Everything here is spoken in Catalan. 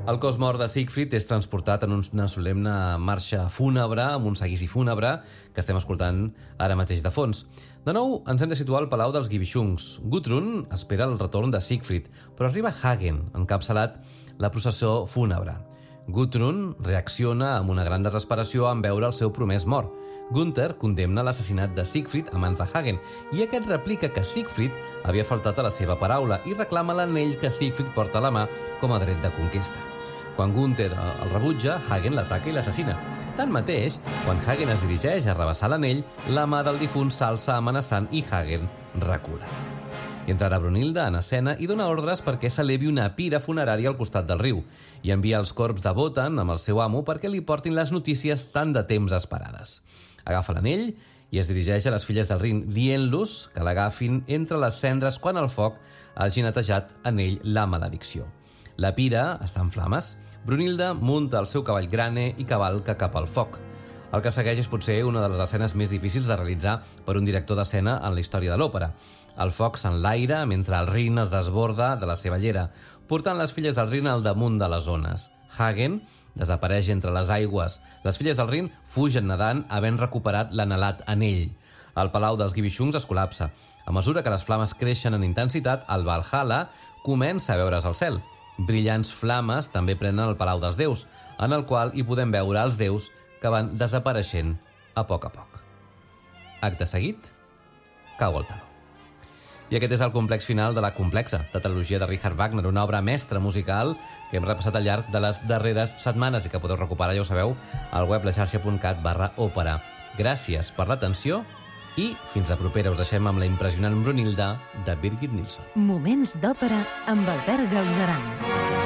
El cos mort de Siegfried és transportat en una solemne marxa fúnebre, amb un seguici fúnebre, que estem escoltant ara mateix de fons. De nou, ens hem de situar al palau dels Gibichungs. Gudrun espera el retorn de Siegfried, però arriba Hagen, encapçalat la processó fúnebre. Gudrun reacciona amb una gran desesperació en veure el seu promès mort. Gunther condemna l'assassinat de Siegfried a mans de Hagen i aquest replica que Siegfried havia faltat a la seva paraula i reclama l'anell que Siegfried porta a la mà com a dret de conquesta. Quan Gunther el rebutja, Hagen l'ataca i l'assassina. Tanmateix, quan Hagen es dirigeix a rebassar l'anell, la mà del difunt s'alça amenaçant i Hagen recula. I entrarà Brunilda en escena i dona ordres perquè s'elevi una pira funerària al costat del riu i envia els corps de Wotan amb el seu amo perquè li portin les notícies tan de temps esperades. Agafa l'anell i es dirigeix a les filles del Rin, dient-los que l'agafin entre les cendres quan el foc hagi netejat en ell la maledicció. La pira està en flames. Brunilda munta el seu cavall Grane i cavalca cap al foc. El que segueix és potser una de les escenes més difícils de realitzar per un director d'escena en la història de l'òpera. El foc s'enlaira mentre el Rin es desborda de la seva llera, portant les filles del Rin al damunt de les ones. Hagen desapareix entre les aigües. Les filles del Rin fugen nedant, havent recuperat l'anhelat anell. El palau dels Gibichungs es col·lapsa. A mesura que les flames creixen en intensitat, el Valhalla comença a veure's al cel. Brillants flames també prenen el palau dels déus, en el qual hi podem veure els déus que van desapareixent a poc. Acte seguit, cau el taló. I aquest és el complex final de la complexa tetralogia de Richard Wagner, una obra mestra musical que hem repassat al llarg de les darreres setmanes i que podeu recuperar, ja ho sabeu, al web laxarxa.cat/òpera. Gràcies per l'atenció i fins la propera. Us deixem amb la impressionant Brunilda de Birgit Nilsson. Moments d'òpera amb Albert Galzeran.